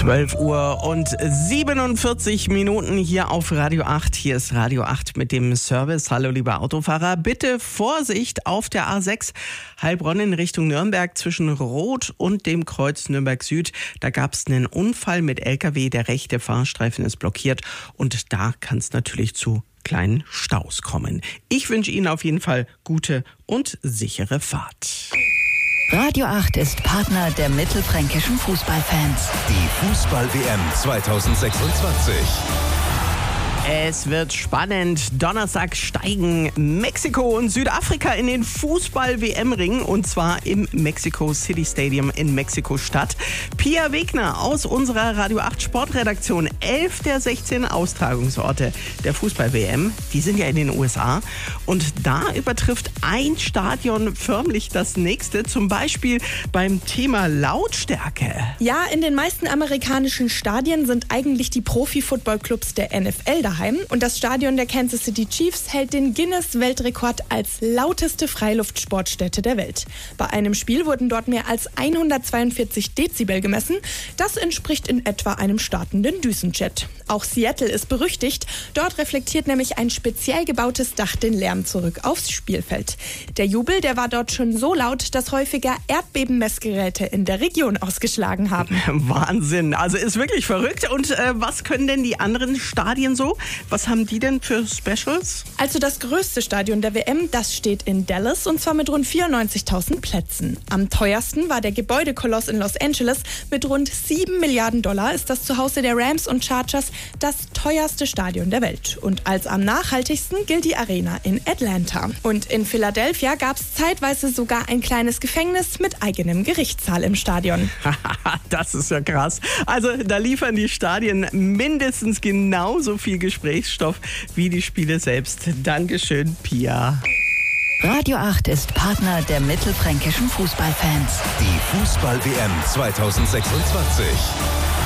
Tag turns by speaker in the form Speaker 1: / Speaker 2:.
Speaker 1: 12 Uhr und 47 Minuten hier auf Radio 8. Hier ist Radio 8 mit dem Service. Hallo liebe Autofahrer, bitte Vorsicht auf der A6 Heilbronn in Richtung Nürnberg zwischen Rot und dem Kreuz Nürnberg Süd. Da gab es einen Unfall mit LKW, der rechte Fahrstreifen ist blockiert und da kann es natürlich zu kleinen Staus kommen. Ich wünsche Ihnen auf jeden Fall gute und sichere Fahrt.
Speaker 2: Radio 8 ist Partner der mittelfränkischen Fußballfans.
Speaker 3: Die Fußball-WM 2026.
Speaker 1: Es wird spannend. Donnerstag steigen Mexiko und Südafrika in den Fußball-WM-Ring und zwar im Mexico City Stadium in Mexiko-Stadt. Pia Wegner aus unserer Radio 8 Sportredaktion. 11 der 16 Austragungsorte der Fußball-WM, die sind ja in den USA und da übertrifft ein Stadion förmlich das nächste, zum Beispiel beim Thema Lautstärke.
Speaker 4: Ja, in den meisten amerikanischen Stadien sind eigentlich die Profi-Football-Clubs der NFL daheim. Und das Stadion der Kansas City Chiefs hält den Guinness-Weltrekord als lauteste Freiluftsportstätte der Welt. Bei einem Spiel wurden dort mehr als 142 Dezibel gemessen. Das entspricht in etwa einem startenden Düsenjet. Auch Seattle ist berüchtigt. Dort reflektiert nämlich ein speziell gebautes Dach den Lärm zurück aufs Spielfeld. Der Jubel, der war dort schon so laut, dass häufiger Erdbebenmessgeräte in der Region ausgeschlagen haben.
Speaker 1: Wahnsinn, also ist wirklich verrückt. Und was können denn die anderen Stadien so? Was haben die denn für Specials?
Speaker 4: Also das größte Stadion der WM, das steht in Dallas und zwar mit rund 94.000 Plätzen. Am teuersten war der Gebäudekoloss in Los Angeles. Mit rund 7 Milliarden Dollar ist das Zuhause der Rams und Chargers das teuerste Stadion der Welt. Und als am nachhaltigsten gilt die Arena in Atlanta. Und in Philadelphia gab es zeitweise sogar ein kleines Gefängnis mit eigenem Gerichtssaal im Stadion.
Speaker 1: Das ist ja krass. Also da liefern die Stadien mindestens genauso viel Gesprächsstoff wie die Spiele selbst. Dankeschön, Pia.
Speaker 2: Radio 8 ist Partner der mittelfränkischen Fußballfans.
Speaker 3: Die Fußball-WM 2026.